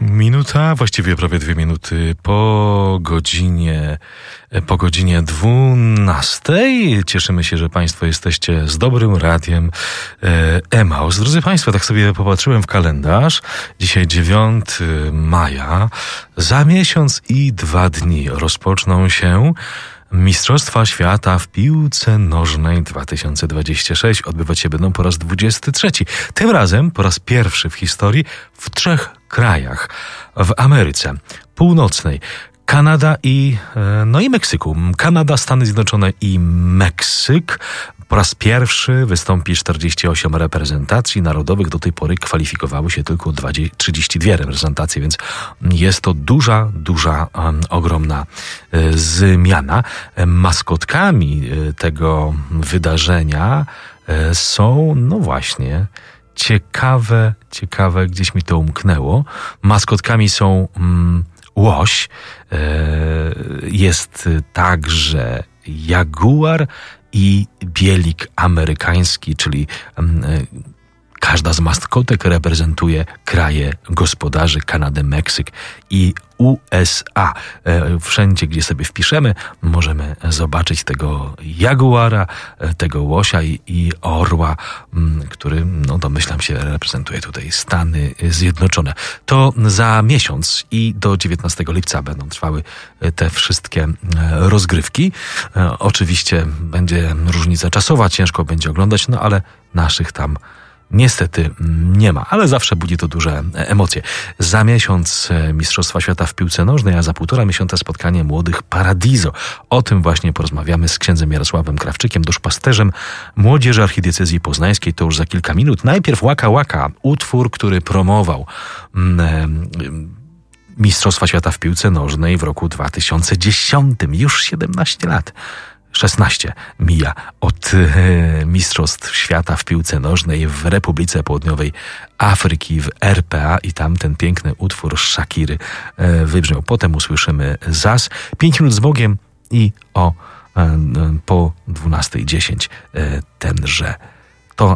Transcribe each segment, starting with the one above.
Minuta, właściwie prawie 2 minuty po godzinie 12. Cieszymy się, że Państwo jesteście z dobrym radiem Emaus. Drodzy Państwo, tak sobie popatrzyłem w kalendarz. Dzisiaj 9 maja. Za miesiąc i 2 dni rozpoczną się Mistrzostwa Świata w piłce nożnej 2026 odbywać się będą po raz 23. Tym razem po raz pierwszy w historii w 3 krajach. W Ameryce Północnej, Kanada i Meksyku. Kanada, Stany Zjednoczone i Meksyk. Po raz pierwszy wystąpi 48 reprezentacji narodowych. Do tej pory kwalifikowały się tylko 32 reprezentacje, więc jest to duża, ogromna zmiana. Maskotkami tego wydarzenia są, no właśnie, ciekawe, gdzieś mi to umknęło. Maskotkami są łoś, jest także jaguar i bielik amerykański, czyli każda z maskotek reprezentuje kraje gospodarzy, Kanadę, Meksyk i USA. Wszędzie, gdzie sobie wpiszemy, możemy zobaczyć tego jaguara, tego łosia i orła, który, no domyślam się, reprezentuje tutaj Stany Zjednoczone. To za miesiąc i do 19 lipca będą trwały te wszystkie rozgrywki. Oczywiście będzie różnica czasowa, ciężko będzie oglądać, no ale naszych tam niestety nie ma, ale zawsze budzi to duże emocje. Za miesiąc Mistrzostwa Świata w piłce nożnej, a za 1,5 miesiąca spotkanie młodych Paradiso. O tym właśnie porozmawiamy z księdzem Jarosławem Krawczykiem, duszpasterzem Młodzieży Archidiecezji Poznańskiej. To już za kilka minut. Najpierw Łaka Łaka, utwór, który promował Mistrzostwa Świata w piłce nożnej w roku 2010. Już 17 lat. 16 mija od Mistrzostw Świata w piłce nożnej w Republice Południowej Afryki, w RPA, i tam ten piękny utwór Shakiry wybrzmiał. Potem usłyszymy ZAS, 5 minut z Bogiem i po 12:10 tenże. To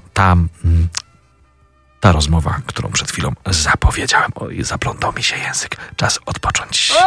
ta rozmowa, którą przed chwilą zapowiedziałem. Oj, zaplątał mi się język. Czas odpocząć.